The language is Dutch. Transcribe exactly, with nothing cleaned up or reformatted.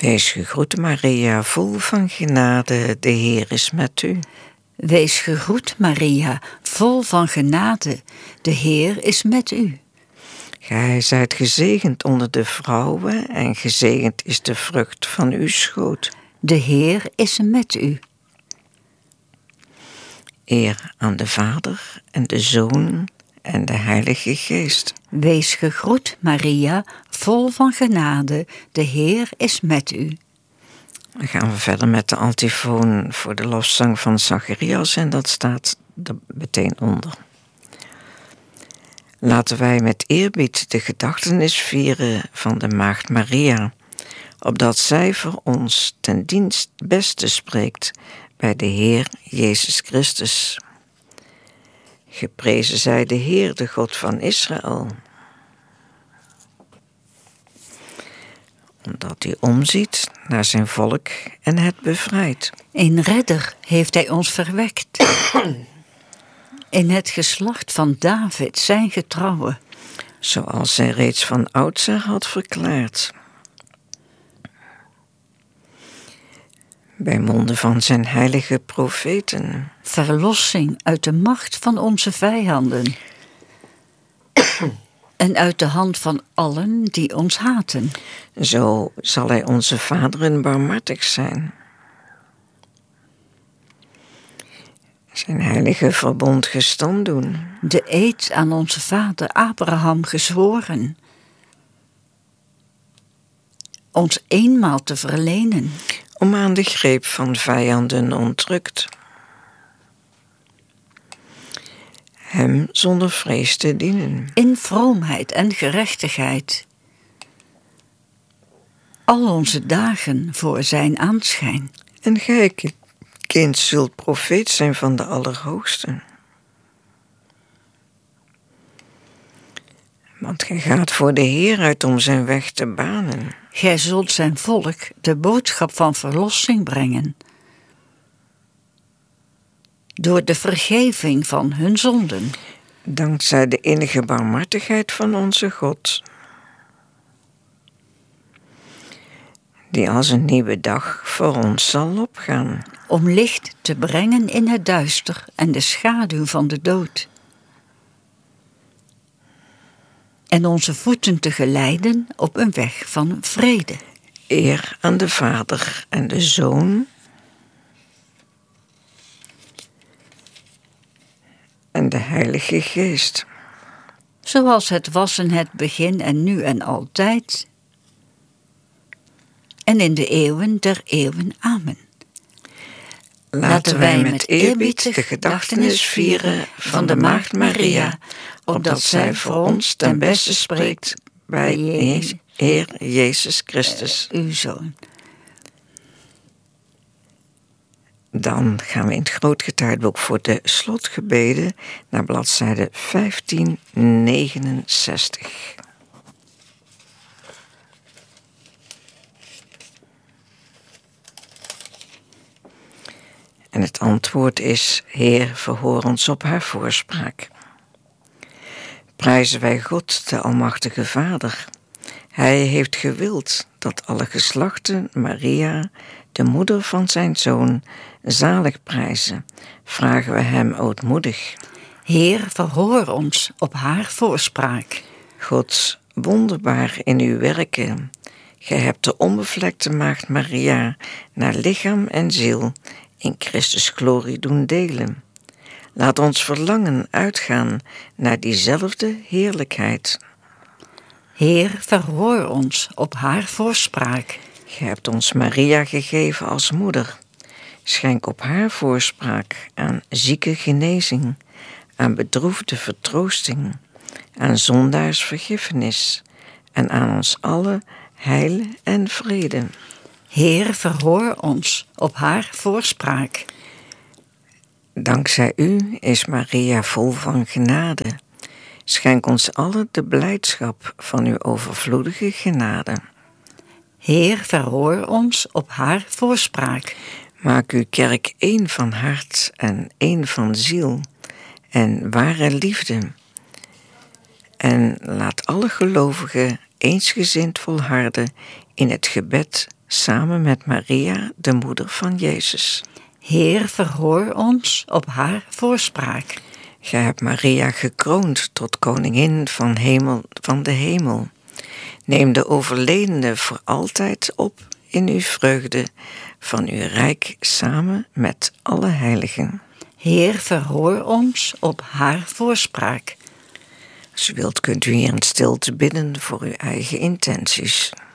Wees gegroet, Maria, vol van genade, de Heer is met u. Wees gegroet, Maria, vol van genade, de Heer is met u. Gij zijt gezegend onder de vrouwen en gezegend is de vrucht van uw schoot. De Heer is met u. Eer aan de Vader en de Zoon en de Heilige Geest. Wees gegroet, Maria, vol van genade, de Heer is met u. Dan gaan we verder met de antifoon voor de lofzang van Zacharias en dat staat er meteen onder. Laten wij met eerbied de gedachtenis vieren van de Maagd Maria, opdat zij voor ons ten dienst beste spreekt bij de Heer Jezus Christus. Geprezen zij de Heer, de God van Israël. Omdat hij omziet naar zijn volk en het bevrijdt. Een redder heeft hij ons verwekt. In het geslacht van David zijn getrouwe. Zoals hij reeds van oudsher had verklaard. Bij monden van zijn heilige profeten. Verlossing uit de macht van onze vijanden. En uit de hand van allen die ons haten. Zo zal hij onze vaderen barmhartig zijn. Zijn heilige verbond gestand doen. De eed aan onze vader Abraham gezworen. Ons eenmaal te verlenen. Om aan de greep van vijanden ontrukt. Hem zonder vrees te dienen. In vroomheid en gerechtigheid. Al onze dagen voor zijn aanschijn. En gij, kind, zult profeet zijn van de Allerhoogste. Want gij gaat voor de Heer uit om zijn weg te banen. Gij zult zijn volk de boodschap van verlossing brengen. Door de vergeving van hun zonden. Dankzij de innige barmhartigheid van onze God. Die als een nieuwe dag voor ons zal opgaan. Om licht te brengen in het duister en de schaduw van de dood. En onze voeten te geleiden op een weg van vrede. Eer aan de Vader en de Zoon en de Heilige Geest. Zoals het was in het begin en nu en altijd. En in de eeuwen der eeuwen. Amen. Laten wij met eerbied de gedachtenis vieren van de Maagd Maria, opdat zij voor ons ten beste spreekt bij Heer Jezus Christus. Uw Zoon. Dan gaan we in het Grootgetuigboek voor de slotgebeden naar bladzijde vijftien negenenzestig. En het antwoord is: Heer, verhoor ons op haar voorspraak. Prijzen wij God, de Almachtige Vader. Hij heeft gewild dat alle geslachten Maria, de moeder van zijn Zoon, zalig prijzen. Vragen we hem ootmoedig. Heer, verhoor ons op haar voorspraak. God, wonderbaar in uw werken. Gij hebt de onbevlekte Maagd Maria naar lichaam en ziel in Christus glorie doen delen. Laat ons verlangen uitgaan naar diezelfde heerlijkheid. Heer, verhoor ons op haar voorspraak. Gij hebt ons Maria gegeven als moeder. Schenk op haar voorspraak aan zieke genezing, aan bedroefde vertroosting, aan zondaars vergiffenis en aan ons allen heil en vrede. Heer, verhoor ons op haar voorspraak. Dankzij u is Maria vol van genade. Schenk ons allen de blijdschap van uw overvloedige genade. Heer, verhoor ons op haar voorspraak. Maak uw kerk één van hart en één van ziel en ware liefde. En laat alle gelovigen eensgezind volharden in het gebed samen met Maria, de moeder van Jezus. Heer, verhoor ons op haar voorspraak. Gij hebt Maria gekroond tot koningin van, hemel, van de hemel. Neem de overledene voor altijd op in uw vreugde van uw rijk samen met alle heiligen. Heer, verhoor ons op haar voorspraak. Als u wilt kunt u hier in stilte bidden voor uw eigen intenties.